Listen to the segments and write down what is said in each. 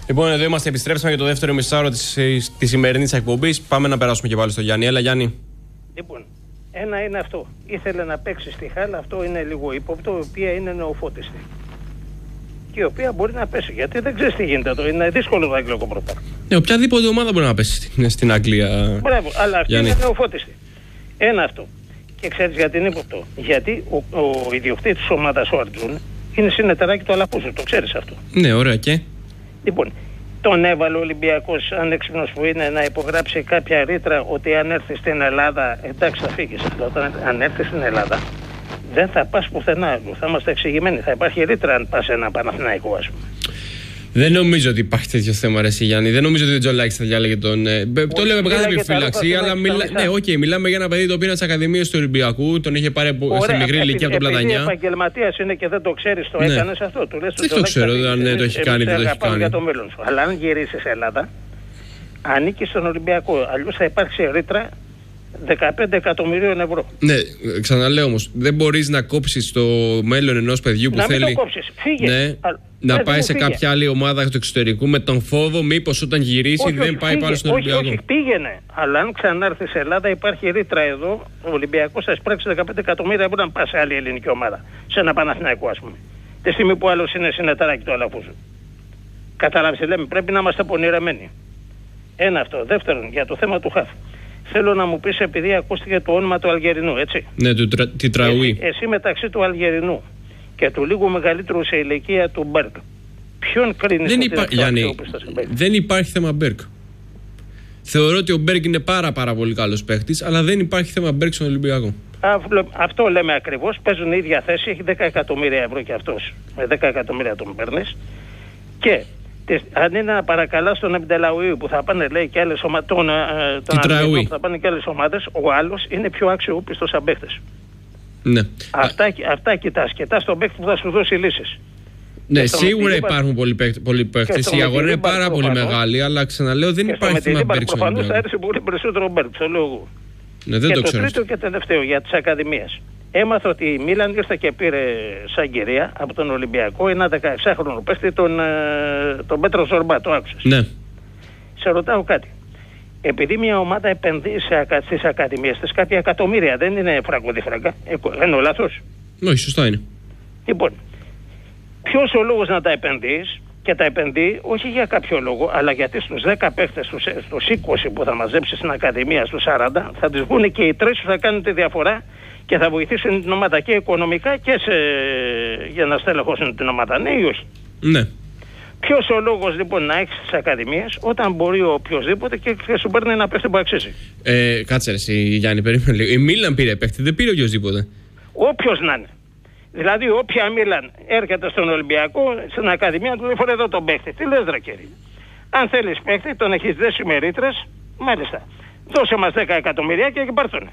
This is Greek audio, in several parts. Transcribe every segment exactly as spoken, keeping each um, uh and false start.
Λοιπόν, εδώ είμαστε, επιστρέψαμε για το δεύτερο μισάωρο της, της σημερινής εκπομπής. Πάμε να περάσουμε και πάλι στο Γιάννη. Έλα, Γιάννη. Λοιπόν, ένα είναι αυτό. Ήθελε να παίξει στη Χάλα, αυτό είναι λίγο ύποπτο, η οποία είναι νεοφώτιστη. Και η οποία μπορεί να πέσει, γιατί δεν ξέρει τι γίνεται εδώ. Είναι δύσκολο το αγγλικό πρωτάθλημα. Ναι, οποιαδήποτε ομάδα μπορεί να πέσει στην, στην Αγγλία. Μπράβο, αλλά αυτή Γιάννη. είναι νεοφώτιστη. Ένα αυτό. Και ξέρει γιατί είναι ύποπτο. Γιατί ο, ο ιδιοκτήτης της ομάδας, ο Αρτζούν, είναι συνεταιράκι του Αλαφούζου. Το ξέρει αυτό. Ναι, ωραία, και. Λοιπόν, τον έβαλε ο Ολυμπιακός, ανέξυπνος που είναι, να υπογράψει κάποια ρήτρα ότι αν έρθει στην Ελλάδα, εντάξει θα φύγεις. Αλλά όταν αν έρθει στην Ελλάδα, δεν θα πας πουθενά άλλο. Θα είμαστε εξηγημένοι. Θα υπάρχει ρήτρα αν πας ένα Παναθηναϊκό, ας πούμε. Δεν νομίζω ότι υπάρχει τέτοιο θέμα, ρε Γιάννη. Δεν νομίζω ότι ο Τζολάκης θα διάλεγε τον. Ε, το λέω με κάθε επιφύλαξη, αλλά μιλά, ναι, okay, μιλάμε για ένα παιδί το οποίο είναι στις ακαδημίες του Ολυμπιακού, τον είχε πάρει ωραία, σε μικρή ηλικία από τον Πλατανιά. Επειδή επαγγελματίας είναι και δεν το ξέρεις, το ναι. έκανες αυτό. Του λες, δεν το ξέρω αν το έχει κάνει ή δεν το έχει κάνει. Για το μέλλον σου. Αλλά αν γυρίσεις Ελλάδα, ανήκει στον Ολυμπιακό. Αλλιώς θα υπάρξει ρήτρα δεκαπέντε εκατομμυρίων ευρώ. Ναι, ξαναλέω όμως, δεν μπορείς να κόψεις το μέλλον ενός παιδιού που να θέλει. Μην το κόψεις. Φύγε. Ναι, Α, να πάει σε φύγε. κάποια άλλη ομάδα του εξωτερικού με τον φόβο μήπως όταν γυρίσει όχι, δεν όχι, πάει πάλι στον Ολυμπιακό. Όχι, όχι, πήγαινε. Αλλά αν ξανάρθει σε Ελλάδα, υπάρχει ρήτρα εδώ. Ο Ολυμπιακός θα εισπράξει δεκαπέντε εκατομμύρια ευρώ να πάει σε άλλη ελληνική ομάδα. Σε ένα Παναθηναϊκό, ας πούμε. Τη στιγμή που άλλος είναι συνεταιράκι του Αλαφούζου. Καταλάβεις, λέμε, πρέπει να είμαστε πονηρεμένοι. Ένα αυτό. Δεύτερον, για το θέμα του χαφ. Θέλω να μου πεις, επειδή ακούστηκε το όνομα του Αλγερινού, έτσι. Ναι, του τρα, Τραουί. Εσύ, εσύ μεταξύ του Αλγερινού και του λίγο μεγαλύτερου σε ηλικία του Μπέρκ, ποιον κρίνεις δεν ότι υπά... είναι Γιάννη, δεν υπάρχει θέμα Μπέρκ. Θεωρώ ότι ο Μπέρκ είναι πάρα πάρα πολύ καλός παίχτης, αλλά δεν υπάρχει θέμα Μπέρκ στον Ολυμπιακό. Α, αυτό λέμε ακριβώς. Παίζουν η ίδια θέση, έχει δέκα εκατομμύρια ευρώ και αυτός. Με δέκα εκατομμύρια τον παίρνεις. Και αν είναι να παρακαλάς τον Αμπτελαουί που θα πάνε, λέει, και άλλες ομάδες, τον, τον Αμπτελαουί που θα πάνε και άλλες ομάδες, ο άλλος είναι πιο αξιόπιστος σαν παίχτες. Ναι. Αυτά, αυτά κοιτάς. Κοιτάς τον παίχτη που θα σου δώσει λύσεις. Ναι, σίγουρα υπάρχουν πολλοί παίχτες. Η αγορά είναι πάρα πολύ μεγάλη, αλλά ξαναλέω δεν υπάρχει θέμα Μπέρκ. Προφανώς θα έρθει πολύ περισσότερο Μπέρκ, το λέω εγώ. Ναι, δεν και το, το ξέρω. τρίτο και τελευταίο για τις ακαδημίες. Έμαθα ότι η Μίλαν ήρθε και πήρε σαν κυρία από τον Ολυμπιακό ένα δεκαεξάχρονο παίχτη, τον, τον Πέτρο Ζορμπά, το άκουσες. Ναι. Σε ρωτάω κάτι. Επειδή μια ομάδα επενδύει στις ακαδημίες της κάποια εκατομμύρια, δεν είναι φραγκοδιφράγκα, εννοώ λάθος. Όχι, σωστά είναι. Λοιπόν, ποιος ο λόγος να τα επενδύεις, και τα επενδύει όχι για κάποιο λόγο, αλλά γιατί στους δέκα παίχτες, στους, στους είκοσι που θα μαζέψει στην Ακαδημία, στους σαράντα, θα τις βγουν και οι τρεις που θα κάνουν τη διαφορά και θα βοηθήσουν την ομάδα και οικονομικά και σε, για να στελεχώσουν την ομάδα. Ναι ή όχι? Ναι. Ποιος ο λόγος λοιπόν να έχεις τις Ακαδημίες όταν μπορεί ο οποιοσδήποτε και, και σου παίρνει ένα παίχτη που αξίζει? Ε, κάτσε εσύ Γιάννη, περίμενε λίγο. Η Μίλαν πήρε παίχτη, δεν πήρε οποιοσδήποτε. Όποιος να είναι. Δηλαδή, όποια Μίλαν έρχεται στον Ολυμπιακό, στην Ακαδημία του λέει: φορέ εδώ τον παίχτη. Τι λες, ρε κύριε? Αν θέλεις παίχτη, τον έχεις δέσει με ρήτρες, μάλιστα. Δώσε μας δέκα εκατομμυρία και πάρ' τον.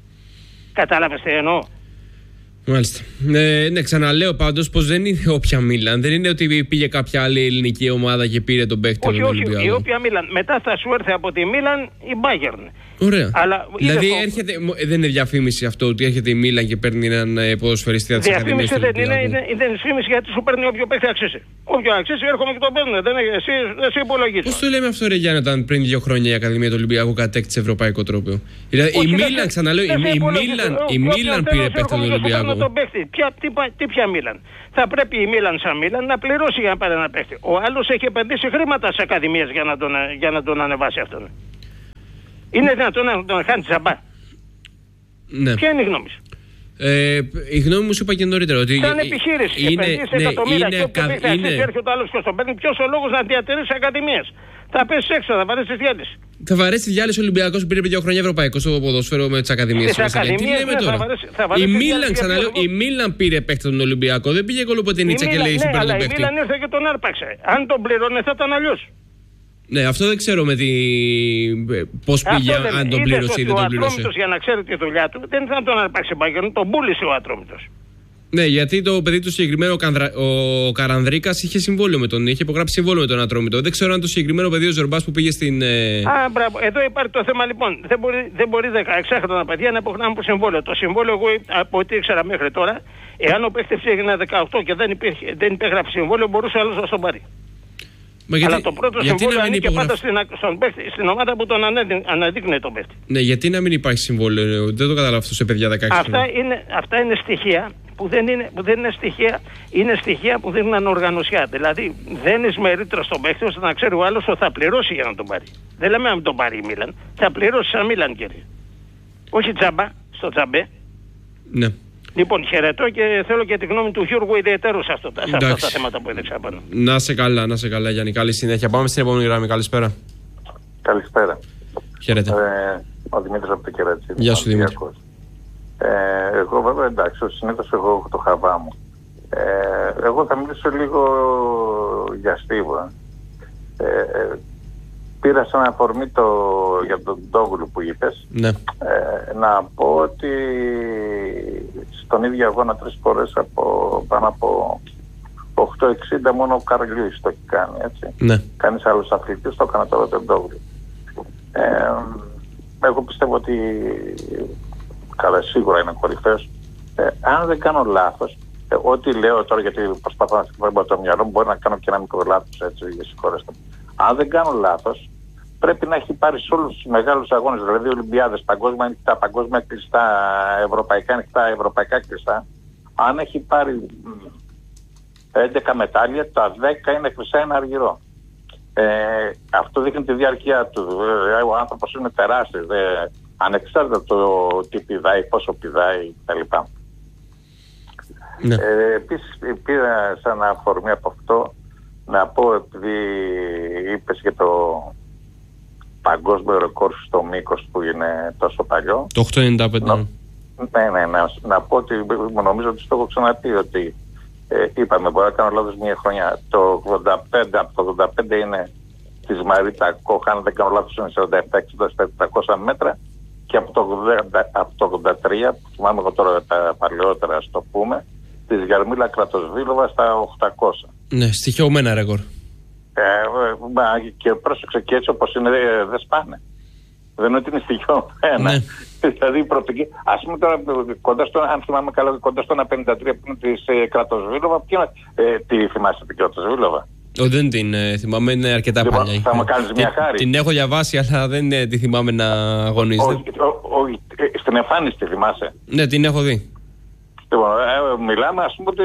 Κατάλαβες τι εννοώ? Μάλιστα. Ε, ναι, ξαναλέω πάντως πως δεν είναι όποια Μίλαν. Δεν είναι ότι πήγε κάποια άλλη ελληνική ομάδα και πήρε τον παίχτη του Ολυμπιακού. Όχι, η όποια Μίλαν. Μετά θα σου έρθει από τη Μίλαν η Bayern. Ωραία. Αλλά δηλαδή το... έρχεται, δεν είναι διαφήμιση αυτό ότι έρχεται η Μίλαν και παίρνει έναν ποδοσφαιριστή από τις Ακαδημίες του Ολυμπιακού? Διαφήμιση δεν είναι, είναι διαφήμιση γιατί σου παίρνει όποιο παίχτη αξίζει. Όποιο αξίζει έρχομαι και τον παίρνω. Δεν είναι, εσύ, εσύ υπολογίζεις. Πώς το λέμε αυτό, ρε Γιάννη, όταν πριν δύο χρόνια η Ακαδημία του Ολυμπιακού κατέκτησε ευρωπαϊκό τρόπαιο? Δηλαδή η Μίλαν, ξαναλέω, η Μίλαν πήρε παίχτη του Ολυμπιακού. Τι πια Μίλαν? Θα πρέπει η Μίλαν σαν Μίλαν να πληρώσει για να πάρει ένα παίχτη. Ο άλλος έχει επενδύσει χρήματα σε ακαδημίες για να τον, για να τον ανεβάσει αυτόν. Είναι δυνατόν να τον χάνει τζαμπά? Ναι. Ποια είναι η γνώμη σου? Ε, η γνώμη μου σου είπα και νωρίτερα ότι σαν επιχείρηση είναι, επενδύσει ναι, εκατομμύρια είναι, και όποιο κα, είναι... έρχεται ο άλλος και στον παίρνει. Ποιος ο λόγος να διατηρήσει ακαδημίες? Θα πέσει έξω, θα βαρέσει τη διάλυση. Θα βαρέσει τη διάλυση ο Ολυμπιακός που πήρε δύο χρόνια ευρωπαϊκό στο ποδόσφαιρο με τις ακαδημίες. Τι λέμε τώρα? Θα βαρέσει, θα βαρέσει η, Μίλαν, ξαναλέω, η Μίλαν πήρε παίκτη τον Ολυμπιακό. Δεν πήγε κολοποτενίτσα και λέει σου παίρνει τον παίκτη. Η Μίλαν ήρθε και τον άρπαξε. Αν τον πληρώνε θα ήταν αλλιώς. Ναι, αυτό δεν ξέρω με τι... πώς πήγε, αυτό αν τον πλήρωσε ή δεν τον πλήρωσε. Ο Ατρόμητος, για να ξέρει τη δουλειά του, δεν θα τον αρπάξει Bayern, τον πούλησε ο Ατρόμητος. Ναι, γιατί το παιδί του συγκεκριμένο, ο Καρανδρίκας, είχε συμβόλαιο με τον, είχε υπογράψει συμβόλαιο με τον Ατρόμητο. Δεν ξέρω αν το συγκεκριμένο παιδί ο Ζορμπάς που πήγε στην... Α, μπράβο. Εδώ υπάρχει το θέμα λοιπόν. Δεν μπορεί, δεν μπορεί δεκαεξάχρονα παιδιά να υπογράψουν από συμβόλαιο. Το συμβόλαιο, εγώ από ό,τι ήξερα μέχρι τώρα, εάν ο παίχτης έγινε δεκαοκτώ και δεν, υπήρχε, δεν υπέγραψε συμβόλαιο, μπορούσε ο άλλος να τον πάρει. Γιατί, αλλά το πρώτο συμβόλαιο ανήκε υπογραφ... πάντα στην, στον παίχτη, στην ομάδα που τον αναδείκνε τον παίχτη. Ναι, γιατί να μην υπάρχει συμβόλαιο, δεν το καταλαβαίνω αυτό σε παιδιά δεκαέξι. Αυτά είναι, αυτά είναι στοιχεία που δεν είναι, που δεν είναι στοιχεία, είναι στοιχεία που δίνουν ανοργανωσιά. Δηλαδή δεν είναι με ρήτρα στον παίχτη ώστε να ξέρει ο άλλος ότι θα πληρώσει για να τον πάρει. Δεν λέμε να μην τον πάρει η Μίλαν, θα πληρώσει σαν Μίλαν, κύριε. Όχι τζάμπα, στο τζαμπέ. Ναι. Λοιπόν, χαιρετώ και θέλω και τη γνώμη του Γιώργου ιδιαίτερου σε, αυτό, σε αυτά τα θέματα που έδειξα πάνω. Να σε καλά, να σε καλά, Γιάννη. Καλή συνέχεια. Πάμε στην επόμενη γραμμή. Καλησπέρα. Καλησπέρα. Χαίρετε. Ε, ο Δημήτρης από το Κερατσί. Γεια σου, Δημήτρη. Ε, εγώ βέβαια εντάξει, συνήθως εγώ έχω το χαβά μου. Ε, εγώ θα μιλήσω λίγο για Στίβο. Ε, ε, πήρα σαν αφορμή το, για τον Ντόγλου που είπες. Ναι. Ε, να πω ότι στον ίδιο αγώνα τρεις φορές από πάνω από οκτώ εξήντα μόνο ο Καρλιούης το έχει κάνει, έτσι. Ναι. Κανείς άλλος αθλητής το έκανε τώρα τον Ντόγλου. Ε, εγώ πιστεύω ότι καλά, σίγουρα είναι κορυφαίος. Ε, αν δεν κάνω λάθος, ε, ό,τι λέω τώρα, γιατί προσπαθώ να σκεφτώ το μυαλό μου, μπορεί να κάνω και ένα μικρό λάθος, έτσι, για συγχωρέστε. Αν δεν κάνω λάθος, πρέπει να έχει πάρει σε όλους τους μεγάλους αγώνες, δηλαδή Ολυμπιάδες, παγκόσμια ανοιχτά, παγκόσμια κλειστά, ευρωπαϊκά ανοιχτά, ευρωπαϊκά κλειστά. Αν έχει πάρει έντεκα μετάλλια, τα δέκα είναι χρυσά, ένα αργυρό. Ε, αυτό δείχνει τη διάρκεια του. Ε, ο άνθρωπος είναι τεράστιος. Ε, ανεξάρτητα το τι πηδάει, πόσο πηδάει κτλ. Ναι. Ε, επίσης πήρα σαν αφορμή από αυτό να πω, επειδή είπες για το παγκόσμιο ρεκόρ στο μήκος που είναι τόσο παλιό. Το οκτώ ενενήντα πέντε. Ναι, ναι, ναι, ναι. Να πω ότι νομίζω ότι το έχω ξαναπεί ότι ε, είπαμε, μπορεί να κάνω λάθος μια χρονιά. Το ογδόντα πέντε, από το ογδόντα πέντε είναι της Μαρίτα Κόχ, αν δεν κάνω λάθος είναι σαράντα επτά εξήντα τετρακόσια μέτρα, και από το, ογδόντα, από το ογδόντα τρία, που θυμάμαι εγώ τώρα τα παλαιότερα, ας το πούμε, της Γιαρμίλα Κρατοσβίλοβα στα οκτακόσια. Ναι, στοιχειωμένα ρεκόρ. Ε, μα, και πρόσεξε, και έτσι όπως είναι δεν σπάνε. Δεν είναι ότι είναι στοιχειωμένα. Ναι. Δηλαδή η προοπτική, ας πούμε τώρα, κοντά στο, αν θυμάμαι καλά, κοντά στο ένα πενήντα τρία που είναι της ε, Κρατοσβίλοβα, ε, τι θυμάσαι την Κρατοσβίλοβα? Ο, δεν την ε, θυμάμαι, είναι αρκετά λοιπόν, παλιά. Θα μου κάνεις μια χάρη. Την έχω διαβάσει, αλλά δεν ε, τη θυμάμαι να αγωνίζεται. Όχι, στην εμφάνιση τη θυμάσαι? Ναι, την έχω δει. Λοιπόν, ε, μιλάμε, ας πούμε ότι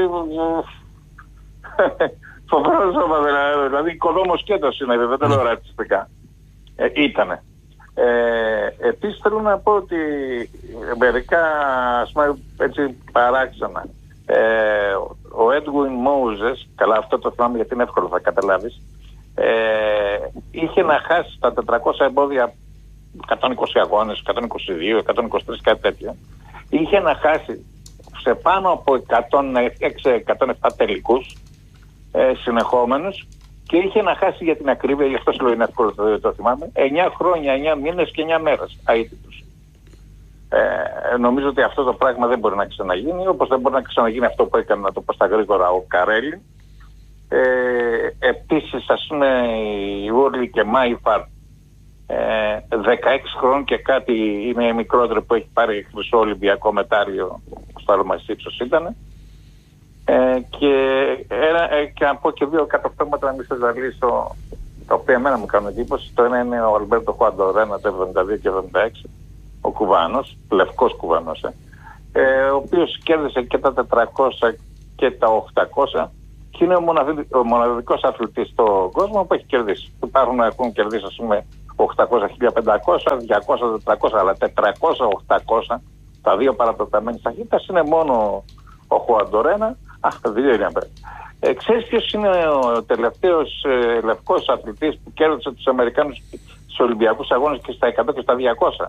φοβερό σώμα, δηλαδή οικοδόμος σκέτος είναι, δεν το λέω ρατσιστικά. Ε, ήτανε. Ε, επίσης θέλω να πω ότι μερικά, ας πούμε, έτσι παράξενα, ε, ο Edwin Moses, καλά αυτό το θυμάμαι γιατί είναι εύκολο, θα καταλάβεις, ε, είχε να χάσει τα τετρακόσια εμπόδια, εκατόν είκοσι αγώνες, εκατόν είκοσι δύο, εκατόν είκοσι τρία, κάτι τέτοιο. Είχε να χάσει σε πάνω από εκατόν έξι εκατόν επτά τελικούς ε, συνεχόμενους, και είχε να χάσει, για την ακρίβεια, γι' αυτό σου λέω είναι εύκολο, το, το θυμάμαι, εννιά χρόνια, εννιά μήνες και εννιά μέρες αίτητος. Ε, νομίζω ότι αυτό το πράγμα δεν μπορεί να ξαναγίνει, όπως δεν μπορεί να ξαναγίνει αυτό που έκανε, να το πω στα γρήγορα, ο Καρέλη. Ε, επίσης, ας πούμε, η Ούρλη και Μάιφαρ, ε, δεκαέξι χρόνων και κάτι είναι η μικρότερη που έχει πάρει χρυσό Ολυμπιακό μετάλλιο, στο άλλο μας ύψος ήταν. Ε, και, ε, ε, και να πω και δύο κατορθώματα να μην σας ζαλίσω, τα οποία εμένα μου κάνουν εντύπωση. Το ένα είναι ο Αλμπέρτο Χουαντορένα το εβδομήντα δύο και εβδομήντα έξι, ο Κουβάνος, λευκός Κουβάνος, ε, ε, ο οποίος κέρδισε και τα τετρακόσια και τα οκτακόσια και είναι ο, μοναδι, ο μοναδικός αθλητής στον κόσμο που έχει κερδίσει. Υπάρχουν να έχουν κερδίσει, ας πούμε, οκτακόσια, χίλια πεντακόσια, διακόσια, τετρακόσια, αλλά τετρακόσια, οκτακόσια, τα δύο παραπλαταμένες ταχύτητας είναι μόνο ο Χουαντορένα. Α, δύο είναι. Ε, ξέρεις ποιος είναι ο τελευταίος ε, λευκός αθλητής που κέρδισε τους Αμερικάνους στους Ολυμπιακούς Αγώνες και στα εκατό και στα διακόσια?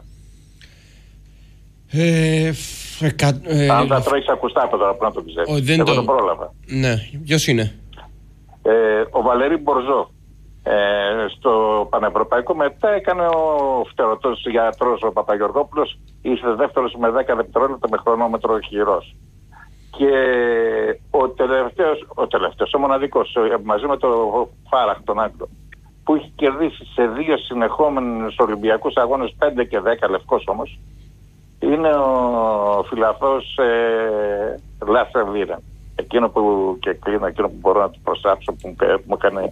Ε, εκα, ε, Αν τα τρώεις ακουστά από τώρα, πρέπει να το ξέρεις. Εγώ το... το πρόλαβα. Ναι, ποιος είναι? Ε, ο Βαλερή Μπορζό. Ε, στο Πανευρωπαϊκό μετά έκανε ο φτερωτός γιατρός ο Παπαγεωργόπουλος, ήρθε δεύτερος με δέκα δευτερόλεπτα με χρονόμετρο χειρός. Και ο τελευταίος, ο τελευταίος, ο μοναδικός, μαζί με το Φάραχ τον Άγγλο, που έχει κερδίσει σε δύο συνεχόμενους Ολυμπιακούς Αγώνες πέντε και δέκα, λευκός όμως, είναι ο φιλαθός ε, Λάσα Βίρεν. Εκείνο που, και κλείνω, εκείνο που μπορώ να του προσάψω, που μου έκανε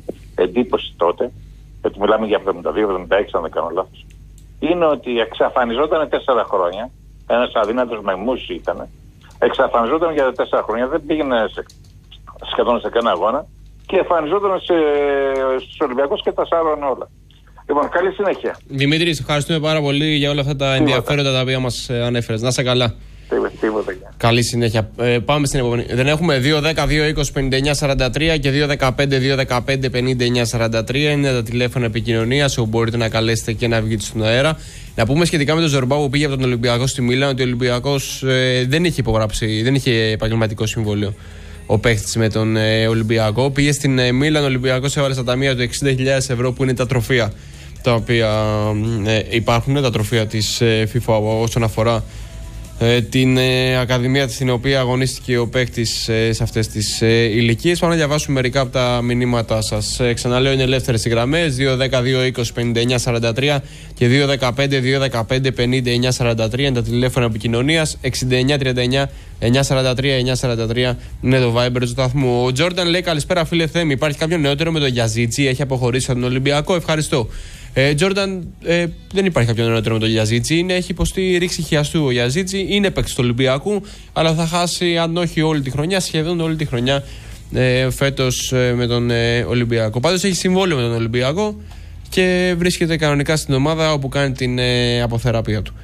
εντύπωση τότε, γιατί μιλάμε για εβδομήντα δύο εβδομήντα έξι αν δεν κάνω λάθος, είναι ότι εξαφανιζόταν τέσσερα χρόνια, ένας αδύνατος μεμούς ήταν, εξαφανιζόταν για τέσσερα χρόνια, δεν πήγαινε σε, σχεδόν σε κανένα αγώνα και εμφανιζόταν στους Ολυμπιακούς και τα σάρωνε όλα. Λοιπόν, καλή συνέχεια. Δημήτρη, ευχαριστούμε πάρα πολύ για όλα αυτά τα ενδιαφέροντα τα οποία μας ανέφερες. Να είσαι καλά. Τίποτα. Καλή συνέχεια. Ε, πάμε στην επόμενη. Δεν έχουμε δύο δέκα δύο είκοσι πενήντα εννιά σαράντα τρία και δύο δεκαπέντε δύο δεκαπέντε πενήντα εννιά σαράντα τρία είναι τα τηλέφωνα επικοινωνίας όπου μπορείτε να καλέσετε και να βγείτε στον αέρα. Να πούμε σχετικά με τον Ζορμπά που πήγε από τον Ολυμπιακό στη Μίλαν ότι ο Ολυμπιακός ε, δεν είχε υπογράψει, δεν είχε επαγγελματικό συμβόλαιο. Ο παίχτης με τον ε, Ολυμπιακό πήγε στην ε, Μίλαν. Ο Ολυμπιακός έβαλε στα ταμεία του εξήντα χιλιάδες ευρώ που είναι τα τροφεία τα οποία ε, υπάρχουν, τα τροφεία της ε, FIFA όσον αφορά ε, την ε, ακαδημία στην οποία αγωνίστηκε ο παίκτης ε, σε αυτές τις ε, ηλικίες. Πάμε να διαβάσουμε μερικά από τα μηνύματά σας. Ε, ξαναλέω, είναι ελεύθερες οι γραμμές δύο δέκα δύο είκοσι πενήντα εννιά σαράντα τρία και δύο δεκαπέντε δύο δεκαπέντε πενήντα εννιά σαράντα τρία είναι τα τηλέφωνα επικοινωνίας. εξήντα εννιά τριάντα εννιά εννιά σαράντα τρία εννιά σαράντα τρία είναι το Viber του σταθμού. Ο Τζόρνταν λέει καλησπέρα φίλε Θέμη. Υπάρχει κάποιο νεότερο με τον Γιαζίτσι? Έχει αποχωρήσει από τον Ολυμπιακό? Ευχαριστώ. Τζόρνταν, ε, ε, δεν υπάρχει κάποιο νεότερο με τον Γιαζίτσι. Είναι, έχει υποστεί ρήξη χιαστού ο Γιαζίτσι. Είναι παίκτης του Ολυμπιακού, αλλά θα χάσει, αν όχι όλη τη χρονιά, σχεδόν όλη τη χρονιά ε, φέτος ε, με τον ε, Ολυμπιακό. Πάντως έχει συμβόλαιο με τον Ολυμπιακό και βρίσκεται κανονικά στην ομάδα όπου κάνει την ε, αποθεραπεία του.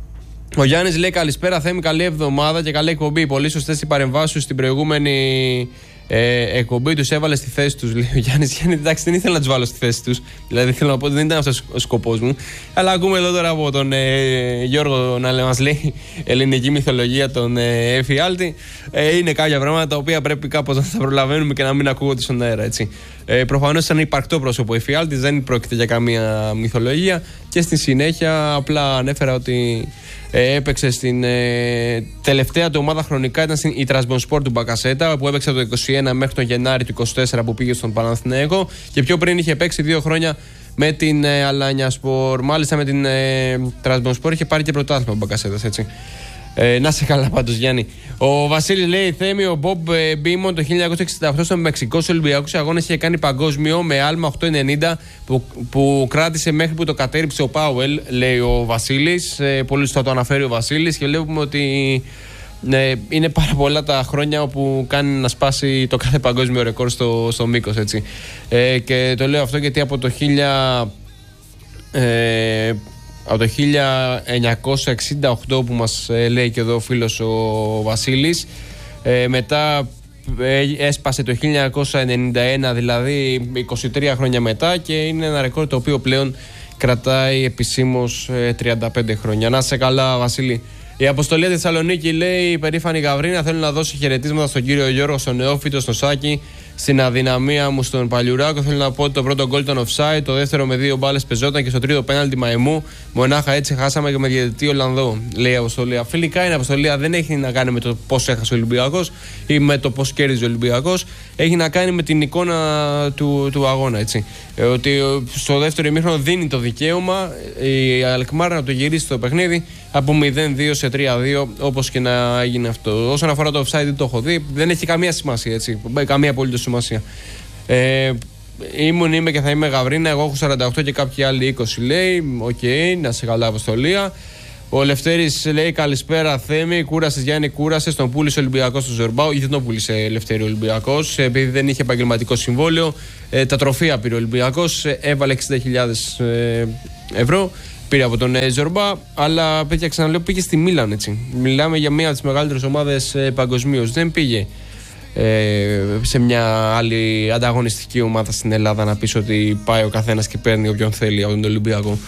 Ο Γιάννης λέει καλησπέρα Θέμη, καλή εβδομάδα και καλή εκπομπή. Πολύ σωστές οι παρεμβάσεις σου στην προηγούμενη ε, εκπομπή. Τους έβαλε στη θέση τους, λέει ο Γιάννης. Γιάννη, εντάξει, δεν ήθελα να τους βάλω στη θέση τους. Δηλαδή θέλω να πω ότι δεν ήταν αυτός ο σκοπός μου. Αλλά ακούμε εδώ τώρα από τον ε, Γιώργο να μας λέει ελληνική μυθολογία, τον ε, Εφιάλτη. Ε, είναι κάποια πράγματα τα οποία πρέπει κάπως να τα προλαβαίνουμε και να μην ακούγονται στον αέρα, έτσι. Ε, προφανώς ήταν υπαρκτό πρόσωπο Εφιάλτης, δεν πρόκειται για καμία μυθολογία. Και στη συνέχεια απλά ανέφερα ότι Ε, έπαιξε στην ε, τελευταία του ομάδα χρονικά, ήταν στην, η Τρασμπονσπόρ του Μπακασέτα, που έπαιξε από το είκοσι ένα μέχρι τον Γενάρη του είκοσι τέσσερα που πήγε στον Παναθηναίκο, και πιο πριν είχε παίξει δύο χρόνια με την ε, Αλάνιασπορ. Μάλιστα με την ε, Τρασμπονσπόρ είχε πάρει και πρωτάθλημα ο Μπακασέτας, έτσι. Ε, να σε καλά πάντως, Γιάννη. Ο Βασίλης λέει Θέμη, ο Μπομπ Μπίμον το χίλια εννιακόσια εξήντα οκτώ στον Μεξικό στους Ολυμπιακούς Αγώνες είχε κάνει παγκόσμιο με άλμα οκτώ ενενήντα που, που κράτησε μέχρι που το κατέριψε ο Πάουελ, λέει ο Βασίλης. Ε, πολύ σωστά το αναφέρει ο Βασίλης και βλέπουμε ότι ε, είναι πάρα πολλά τα χρόνια όπου κάνει να σπάσει το κάθε παγκόσμιο ρεκόρ στο, στο μήκος, έτσι. Ε, και το λέω αυτό γιατί από το χίλια. Ε, Από το χίλια εννιακόσια εξήντα οκτώ που μας ε, λέει και εδώ ο φίλος ο Βασίλης, ε, μετά ε, έσπασε το χίλια εννιακόσια ενενήντα ένα, δηλαδή είκοσι τρία χρόνια μετά, και είναι ένα ρεκόρ το οποίο πλέον κρατάει επισήμως ε, τριάντα πέντε χρόνια. Να σε καλά, Βασίλη. Η Αποστολή της Θεσσαλονίκη λέει η περήφανη Γαβρίνα θέλει να δώσει χαιρετίσματα στον κύριο Γιώργο, στον Νεόφυτο, στον Σάκη, στην αδυναμία μου στον Παλιουράκο. Θέλω να πω ότι το πρώτο γκολ ήταν offside, το δεύτερο με δύο μπάλες πεζόταν και στο τρίτο πέναλτι μαϊμού. Μονάχα έτσι χάσαμε και με διαιτητή Ολλανδό, λέει η Αποστολή. Φιλικά είναι Αποστολή, δεν έχει να κάνει με το πώς έχασε ο Ολυμπιακός ή με το πώς κέρδιζε ο Ολυμπιακός. Έχει να κάνει με την εικόνα του, του αγώνα, έτσι. Ε, ότι στο δεύτερο ημίχρονο δίνει το δικαίωμα η Αλκμάρ να το γυρίσει το παιχνίδι από μηδέν δύο σε τρία δύο, όπως και να έγινε αυτό. Όσον αφορά το offside, δεν το έχω δει, δεν έχει καμία σημασία, έτσι. Καμία απολύτως σημασία. Ε, ήμουν, είμαι και θα είμαι Γαβρίνα. Εγώ έχω σαράντα οκτώ και κάποιοι άλλοι είκοσι, λέει. Οκ, okay, να σε καλά, Αποστολία. Ο Λευτέρης λέει καλησπέρα Θέμη. Κούρασες Γιάννη, κούρασες. Τον πούλησε ο Ολυμπιακός του Ζορμπάου. Ή δεν τον πούλησε Λευτέρη ο Ολυμπιακός, επειδή δεν είχε επαγγελματικό συμβόλαιο. Ε, τα τροφεία πήρε ο Ολυμπιακός. Έβαλε εξήντα χιλιάδες ε, ευρώ. Πήρε από τον ε, Ζορμπά. Αλλά παιδιά, ξαναλέω, πήγε στη Μίλαν, έτσι. Μιλάμε για μία από τις μεγαλύτερες ομάδες ε, παγκοσμίως. Δεν πήγε ε, σε μια άλλη ανταγωνιστική ομάδα στην Ελλάδα να πεις ότι πάει ο καθένας και παίρνει όποιον θέλει από τον Ολυμπιακό.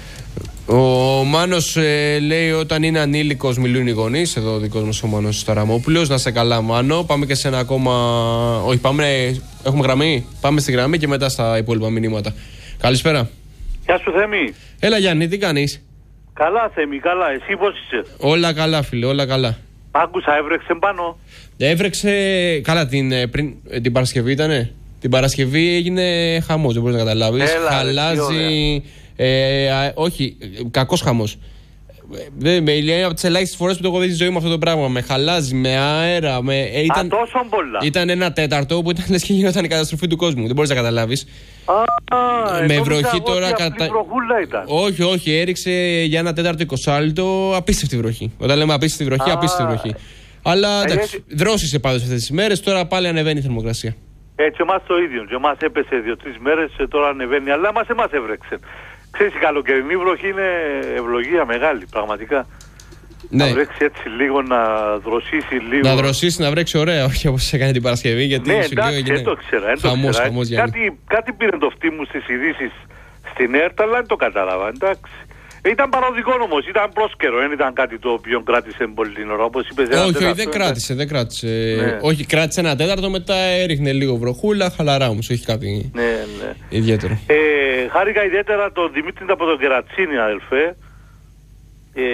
Ο Μάνος ε, λέει όταν είναι ανήλικος μιλούν οι γονείς. Εδώ ο δικός μας ο Μάνος Σταραμόπουλος. Να σε καλά, Μάνο. Πάμε και σε ένα ακόμα. Όχι, πάμε. Έχουμε γραμμή. Πάμε στη γραμμή και μετά στα υπόλοιπα μηνύματα. Καλησπέρα. Γεια σου, Θέμη. Έλα, Γιάννη, τι κάνεις? Καλά, Θέμη, καλά. Εσύ πώς είσαι? Όλα καλά, φίλε, όλα καλά. Άκουσα, έβρεξε πάνω. Έβρεξε. Καλά, την, πριν, την Παρασκευή ήτανε. Την Παρασκευή έγινε χαμός, δεν μπορείς να καταλάβεις. Χαλάζει. Ε, α, όχι, κακός χαμός. Είναι από τις ελάχιστες φορές που το έχω δει στη ζωή μου αυτό το πράγμα. Με χαλάζει, με αέρα. Με... Ε, ήταν, Α, τόσο πολλά. Ήταν ένα τέταρτο που ήταν λες και γινόταν η καταστροφή του κόσμου. Δεν μπορείς να καταλάβεις. Α, με βροχή τώρα κατά. Ήταν. Όχι, όχι, έριξε για ένα τέταρτο εικοσάλιτο απίστευτη βροχή. Όταν λέμε απίστευτη βροχή, Α, απίστευτη βροχή. Αλλά εντάξει, δρόσησε πάντως αυτές τις μέρες, τώρα πάλι ανεβαίνει η θερμοκρασία. Έτσι, εμάς το ίδιο. Και εμάς έπεσε δύο-τρεις μέρες, τώρα ανεβαίνει. Αλλά εμάς, εμάς έβρεξε. Ξέρεις, η καλοκαιρινή βροχή είναι ευλογία μεγάλη, πραγματικά. Ναι. Να βρέξει έτσι λίγο, να δροσίσει λίγο. Να δροσίσει, να βρέξει ωραία, όχι όπως έκανε την Παρασκευή. Γιατί ναι, εντάξει, δεν το ξέρα. Χαμός, χαμός, κάτι, κάτι πήρε το φτύ μου στις ειδήσεις στην ΕΡΤ, αλλά δεν το κατάλαβα. Εντάξει. Ήταν παροδικό όμως, ήταν πρόσκαιρο, δεν ήταν κάτι το οποίο κράτησε πολύ την ώρα. Όπως είπες, όχι, όχι, τέταρτο, δεν κράτησε, δεν κράτησε. Ναι. Όχι, κράτησε ένα τέταρτο, μετά έριχνε λίγο βροχούλα, χαλαρά όμως, όχι κάτι ναι, ναι. ιδιαίτερο. Ε, χάρηκα ιδιαίτερα τον Δημήτρη από τον Κερατσίνη, αδελφέ. Ε,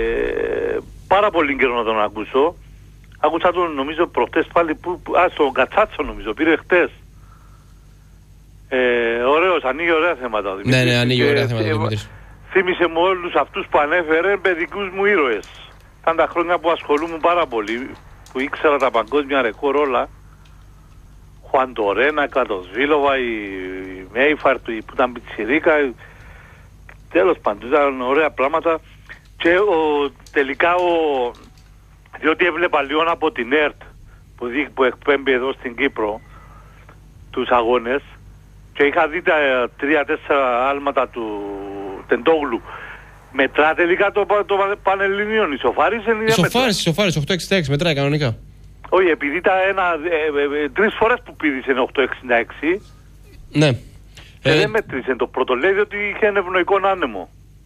πάρα πολύ καιρό να τον ακούσω. Άκουσα τον νομίζω προχτές πάλι, που, που, α, στον Κατσάτσο νομίζω, πήρε χτες. Ε, ωραίος, ανοίγει ωραία θέματα ο Δημήτρης. Ναι, ναι, ανοίγει ωραία θέματα ο Δημήτρης. Θύμισε με όλους αυτούς που ανέφερε παιδικούς μου ήρωες. Ήταν τα χρόνια που ασχολούμουν πάρα πολύ, που ήξερα τα παγκόσμια ρεκόρ όλα. Χουαντορένα, Κρατοσβίλοβα, η Μέιφαρτ που ήταν πιτσιρίκα. Τέλος πάντων, ήταν ωραία πράγματα. Και ο, τελικά, ο, διότι έβλεπα λίγο από την ΕΡΤ που, δει, που εκπέμπει εδώ στην Κύπρο τους αγώνες και είχα δει τα τρία-τέσσερα άλματα του Τεντόγλου. Μετρά τελικά το, το, το Πανελληνίων, ισοφάρισε ή δεν μετρά? Ισοφάρισε, ισοφάρισε, οκτώ εξήντα έξι, μετράει κανονικά. Όχι, επειδή τα ένα, ε, ε, ε, τρεις φορές που πήδησε οκτώ εξήντα έξι. Ναι. Και ε, δεν μέτρησε το πρώτο, λέει ότι είχε ένα ευνοϊκό άνεμο.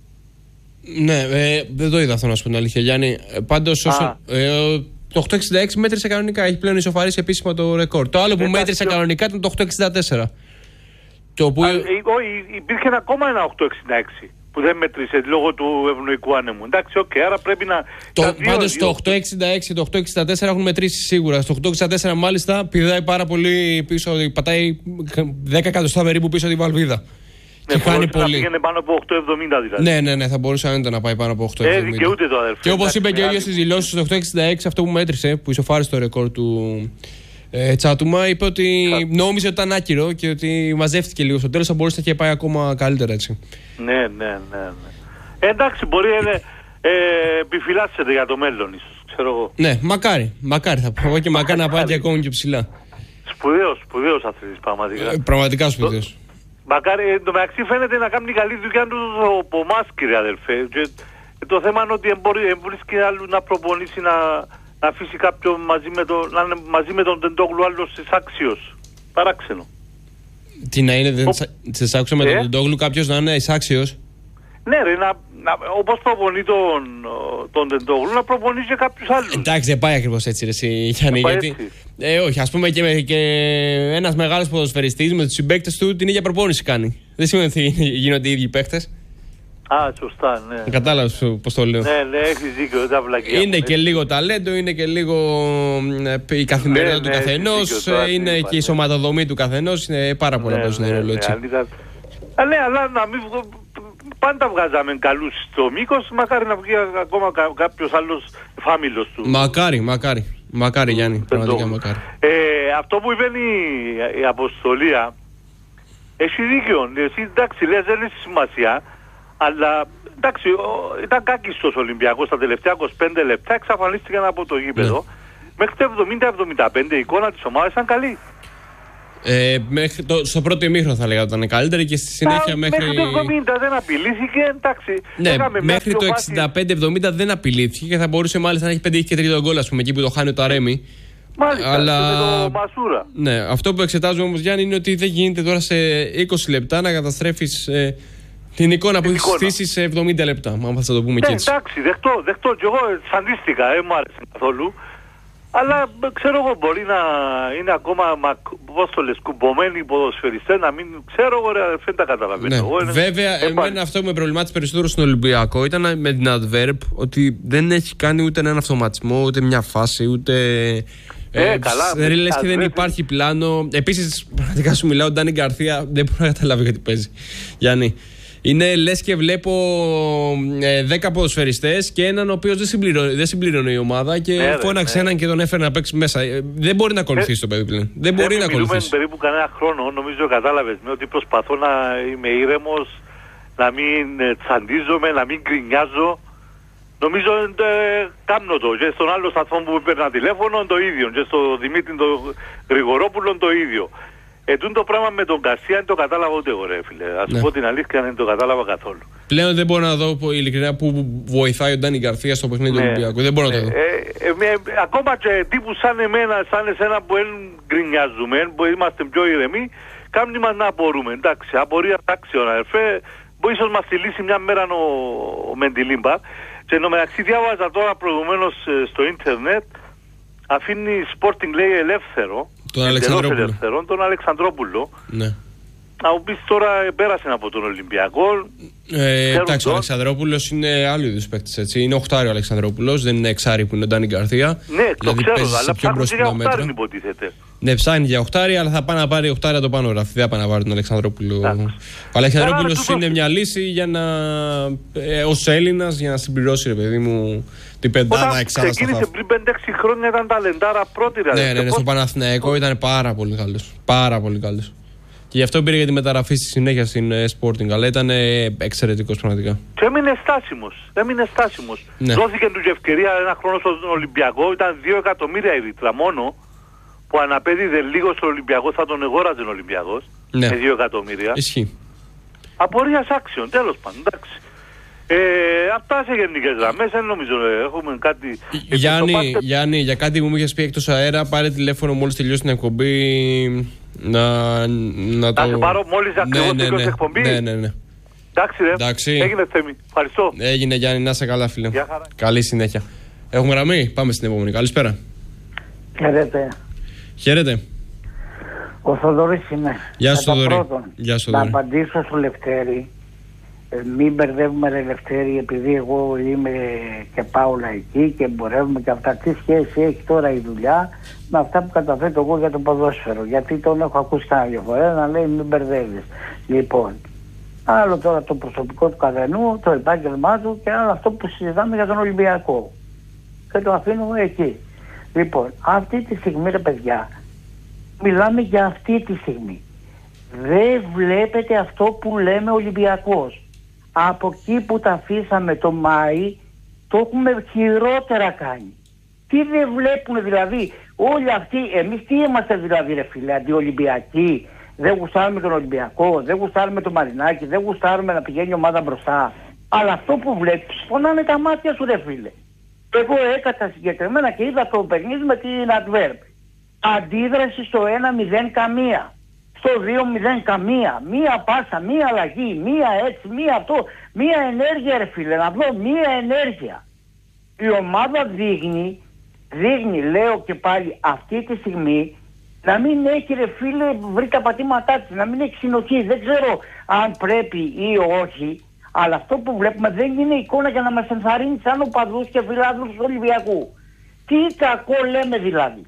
Ναι, ε, δεν το είδα αυτό να σου πω την αλήθεια, Γιάννη. Πάντως, όσο, ε, το οκτώ εξήντα έξι μέτρησε κανονικά, έχει πλέον ισοφαρίσει επίσημα το ρεκόρ. Το άλλο που Εντά, μέτρησε το... κανονικά ήταν το οκτώ εξήντα τέσσερα. Το που... Όχι, υπήρχε ακόμα ένα οκτώ εξήντα έξι που δεν μέτρησε λόγω του ευνοϊκού άνεμου. Εντάξει, οκ, okay, άρα πρέπει να... Πάντως το οκτώ εξήντα έξι και το οκτώ εξήντα τέσσερα έχουν μετρήσει σίγουρα. Στο οκτώ εξήντα τέσσερα μάλιστα πηδάει πάρα πολύ πίσω, πατάει δέκα εκατοστά περίπου πίσω τη βαλβίδα. Ναι, και χάνει πολύ. Να πήγαινε πάνω από οκτώ εβδομήντα δηλαδή. Ναι, ναι, ναι, θα μπορούσε άνετα να πάει πάνω από οκτώ εβδομήντα. Ε, δικαιούται το αδερφέ. Και όπως είπε και ο ίδιος στις δηλώσεις στο οκτώ εξήντα έξι, αυτό που μέτρησε, που ισοφάρισε το ρεκόρ του ε, Τσάτουμα, είπε ότι νόμιζε ότι ήταν άκυρο και ότι μαζεύτηκε λίγο στο τέλος, θα μπορούσε να είχε πάει ακόμα καλύτερα έτσι. Ναι, ναι, ναι. ναι. Ε, εντάξει, μπορεί να ε, ε, επιφυλάσσεται για το μέλλον, ίσως, ξέρω εγώ. Ναι, μακάρι, μακάρι θα πω και μακάρι να πάει και ακόμη πιο ψηλά. Σπουδαίος, σπουδαίος αθλητής, πραγματικά. Ε, πραγματικά σπουδαίος. Το... Μακάρι, εν τω μεταξύ φαίνεται να κάνει καλή δουλειά του από εμάς, κύριε αδελφέ. Και το θέμα είναι ότι δεν βρίσκει άλλου να προπονήσει, να, να αφήσει κάποιον μαζί με, το, να είναι μαζί με τον Τεντόγλου άλλος εισάξιος. Παράξενο. Τι να είναι, δεν σε άκουσα με ε? τον Τεντόγλου κάποιος να είναι εισάξιος. Ναι ρε, να, να, όπως προπονεί τον, τον Τεντόγλου, να προπονήσει και κάποιους άλλους. Εντάξει, δεν πάει ακριβώς έτσι ρε εσύ, Γιάννη, γιατί... Ε, όχι, ας πούμε και, και ένας μεγάλος ποδοσφαιριστής με τους συμπαίκτες του την ίδια προπόνηση κάνει. Δεν σημαίνει ότι γίνονται οι ίδιοι παίκτες. Α, σωστά, ναι. Κατάλαβες πώς το λέω. Ναι, ναι, έχεις δίκιο, δεν βλακία. Είναι και λίγο ταλέντο, είναι και λίγο η καθημερινότητα ναι, του ναι, καθενός, δίκιο, είναι ναι, και η σωματοδομή του καθενός, είναι πάρα πολλά που ναι, ναι, ναι, έτσι. Ναι, ναι, αλλά να μην βγω... Πάντα βγάζαμε καλούς στο μήκος, μακάρι να βγει ακόμα κάποιος άλλος φάμιλος του. Μακάρι, μακάρι. Μακάρι Γιάννη, πραγματικά μακάρι. Ε, αυτό που είπε η, η Αποστολία, έχει δίκιο. Εσύ εντάξει, λες δεν έχει σημασία, αλλά εντάξει, ο, ήταν κάκιστος ο Ολυμπιακός τα τελευταία είκοσι πέντε λεπτά, εξαφανίστηκαν από το γήπεδο. Ναι. Μέχρι το εβδομήντα εβδομήντα πέντε η εικόνα της ομάδας ήταν καλή. Ε, μέχρι το, στο πρώτο ημίχρονο θα λέγα ότι ήταν καλύτερη και στη συνέχεια Α, μέχρι... Μέχρι το εβδομήντα δεν απειλήθηκε, εντάξει. Ναι, μέχρι το εξήντα πέντε εβδομήντα δεν απειλήθηκε και θα μπορούσε μάλιστα να έχει πετύχει και τρίτο γκολ, ας πούμε, εκεί που το χάνει ο Ταρέμι. Μάλιστα, αλλά... με το Μασούρα. Ναι, αυτό που εξετάζουμε όμως, Γιάννη, είναι ότι δεν γίνεται τώρα σε είκοσι λεπτά να καταστρέφεις ε, την εικόνα την που έχεις στήσει σε εβδομήντα λεπτά. Αν θα το πούμε ναι, και έτσι. Εντάξει, δεχτώ, δεχτώ και εγώ σαντίστηκα, δεν μου άρεσε καθόλου. Αλλά ξέρω εγώ μπορεί να είναι ακόμα πώς το λες, κουμπωμένοι ποδοσφαιριστές, να μην ξέρω εγώ ρε, δεν τα καταλαβαίνω. Ναι. Εγώ, Βέβαια, ε, εμένα αυτό που με προβλημάτισε περισσότερο στον Ολυμπιακό ήταν με την Adverb ότι δεν έχει κάνει ούτε έναν αυτοματισμό, ούτε μια φάση, ούτε... Ε, ε, καλά. Δεν λες και δεν υπάρχει πλάνο. Επίσης, πραγματικά σου μιλάω, ο Ντάνι Γκαρθία δεν μπορεί να καταλάβει γιατί παίζει. Γιάννη. Είναι λες και βλέπω ε, δέκα ποδοσφαιριστές και έναν ο οποίος δεν, συμπληρώ, δεν συμπληρώνει η ομάδα και ναι, φώναξε ναι. έναν και τον έφερε να παίξει μέσα. Ε, δεν μπορεί να ακολουθήσει ε, το παιδί πλέον. Δεν μπορεί ε, να ακολουθήσει. Περίπου κανένα χρόνο, νομίζω κατάλαβες με ότι προσπαθώ να είμαι ήρεμος, να μην τσαντίζομαι, να μην γκρινιάζω. Νομίζω ε, κάνω το και στον άλλο σταθμό που παίρνα τηλέφωνο το ίδιο και στον Δημήτρη τον Γρηγορόπουλο το ίδιο. Ετούν το πράγμα με τον Γκαρσία δεν το κατάλαβα ούτε εγώ ρε φίλε. Ας ναι. πω την αλήθεια δεν το κατάλαβα καθόλου. Πλέον δεν μπορώ να δω ειλικρινά που βοηθάει ο Ντάνι Γκαρσία στο παιχνίδι του ναι. Ολυμπιακού. Δεν μπορώ να το δω. Ε, ε, ε, ε, ακόμα και τύπου σαν εμένα, σαν εσένα που δεν γκρινιάζουμε, που είμαστε πιο ηρεμοί, κάμνοι μας να απορούμε. Εντάξει, απορία εντάξει ο αδερφέ, μπορεί ίσως μας τη λύσει μια μέρα ο, ο Μεντιλίμπα. Και ενώ μεταξύ διάβαζα τώρα προηγουμένως στο ίντερνετ, αφήνει Sporting λέει ελεύθερο, τον Αλεξανδρόπουλο. Ελεύθερο, τον Αλεξανδρόπουλο. Ναι. Να μου πεις τώρα πέρασε από τον Ολυμπιακό. Ε, εντάξει, ο Αλεξανδρόπουλος είναι άλλο είδους παίκτης, έτσι. Είναι οχτάρι ο Αλεξανδρόπουλος, δεν είναι εξάρι που είναι ο Ντάνι Γκαρσία. Ναι, το δηλαδή ξέρω, αλλά ψάχνουν και για οχτάρι υποτίθεται. Ναι, ψάχνει για οχτάρι, αλλά θα πάει να πάρει οχτάρι το πάνω γραφή. Δεν θα πάει να πάρει τον Αλεξανδρόπουλο. Ο Αλεξανδρόπουλος είναι μια λύση για να, ε, ως Έλληνας για να συμπληρώσει, ρε παιδί μου, την πεντάδα εξάδα. Ξεκίνησε πριν πέντε έξι χρόνια, ήταν ταλεντάρα πρώτη. Ναι, ναι, ναι, στο Παναθηναϊκό ήταν πάρα πολύ καλός. Πάρα πολύ καλός. Και γι' αυτό πήρε για τη μεταγραφή στη συνέχεια στην Sporting, αλλά ήταν εξαιρετικός πραγματικά. Και έμεινε στάσιμος. Έμεινε στάσιμος. Ναι. Δόθηκε του και ευκαιρία ένα χρόνο στον Ολυμπιακό, ήταν δύο εκατομμύρια η ρήτρα μόνο, που αν απέδιδε λίγο στον Ολυμπιακό θα τον εγόραζε ο Ολυμπιακός. Ναι. Με δύο εκατομμύρια. Ισχύει. Απορίας άξιων, τέλος πάντων. Εντάξει. Ε, αυτά σε γενικές γραμμές, δεν νομίζω ε, έχουμε κάτι... Γιάννη, πάτε... Γιάννη, για κάτι που μου είχες πει εκτός αέρα, πάρε τηλέφωνο μόλις τελειώσει την εκπομπή. Να, να το... Να σε πάρω μόλις ακριβώς ναι, ναι, τελειώσει ναι, εκπομπή. Ναι, ναι, ναι. Εντάξει ρε, Εντάξει. Έγινε Θέμη, ευχαριστώ. Έγινε Γιάννη, να είσαι καλά φίλε. Καλή συνέχεια. Έχουμε γραμμή, πάμε στην επόμενη. Καλησπέρα. Χαίρετε. Χαίρετε. Ο Θοδωρής είμαι. Γεια σου Θοδωρή. Γεια σου, να απαντήσω στο Λευτέρη. Ε, μην μπερδεύουμε ρε Λευτέρη, επειδή εγώ είμαι και πάω λαϊκή και εμπορεύουμε και αυτά. Τι σχέση έχει τώρα η δουλειά με αυτά που καταθέτω εγώ για το ποδόσφαιρο? Γιατί τον έχω ακούσει κανένα δύο φορές να λέει μην μπερδεύεις. Λοιπόν, άλλο τώρα το προσωπικό του καθενού, το επάγγελμά του και άλλο αυτό που συζητάμε για τον Ολυμπιακό. Και το αφήνω εκεί. Λοιπόν, αυτή τη στιγμή ρε παιδιά, μιλάμε για αυτή τη στιγμή. Δεν βλέπετε αυτό που λέμε Ολυμπιακός. Από εκεί που τα αφήσαμε το Μάη, το έχουμε χειρότερα κάνει. Τι δεν βλέπουν δηλαδή όλοι αυτοί, εμείς τι είμαστε δηλαδή ρε φίλε, αντιολυμπιακοί? Δεν γουστάρουμε τον Ολυμπιακό, δεν γουστάρουμε τον Μαρινάκη, δεν γουστάρουμε να πηγαίνει η ομάδα μπροστά. Αλλά αυτό που βλέπεις, πονάνε τα μάτια σου ρε φίλε. Εγώ έκανα συγκεκριμένα και είδα το παιχνίδι με την Adverb. Αντίδραση στο ένα μηδέν καμία. Στο δύο μηδέν καμία. Μία πάσα, μία αλλαγή, μία έτσι, μία αυτό. Μία ενέργεια ρε φίλε, να δω μία ενέργεια. Η ομάδα δείχνει, δείχνει λέω και πάλι αυτή τη στιγμή να μην έχει ρε φίλε βρει τα πατήματά της, να μην έχει συνοχή. Δεν ξέρω αν πρέπει ή όχι. Αλλά αυτό που βλέπουμε δεν είναι εικόνα για να μας ενθαρρύνει σαν οπαδούς και φιλάθλους του Ολυμπιακού. Τι κακό λέμε δηλαδή?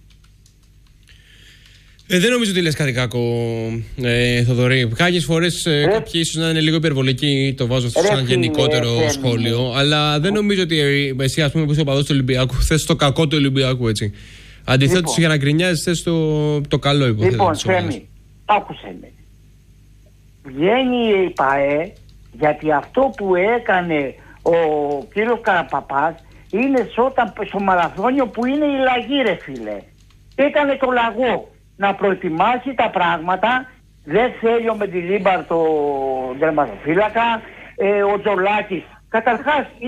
Ε, δεν νομίζω ότι λες κάτι κακό, ε, Θοδωρή. Κάποιες φορές ε, κάποιοι ίσως να είναι λίγο υπερβολικοί, το βάζω αυτό σαν γενικότερο ε, σχόλιο. Ε, αλλά δεν νομίζω ότι ε, εσύ, ας πούμε, που είσαι οπαδός του Ολυμπιακού, θες το κακό του Ολυμπιακού, έτσι. Αντιθέτως, λοιπόν, για να γκρινιάζεις, θες το, το καλό υποθέτω. Λοιπόν, Θέμη, άκουσε με. Βγαίνει η ΠΑΕ, γιατί αυτό που έκανε ο κύριος Καραπαπάς είναι όταν, στο μαραθώνιο που είναι η λαγή ρε φίλε. Έκανε το λαγό να προετοιμάσει τα πράγματα. Δεν θέλει ο Μεντιλίμπαρ το τερματοφύλακα, ε, ο Τζολάκης. Καταρχάς